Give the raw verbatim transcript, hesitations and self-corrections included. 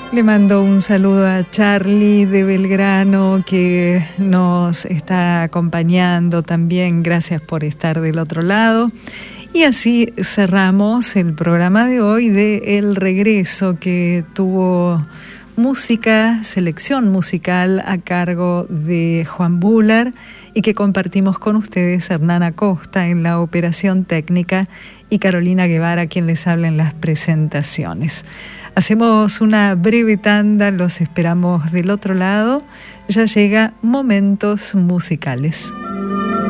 Le mando un saludo a Charlie de Belgrano, que nos está acompañando también. Gracias por estar del otro lado. Y así cerramos el programa de hoy de El Regreso, que tuvo música, selección musical a cargo de Juan Bular y que compartimos con ustedes Hernán Acosta en la operación técnica y Carolina Guevara, quien les habla en las presentaciones. Hacemos una breve tanda, los esperamos del otro lado. Ya llega Momentos Musicales.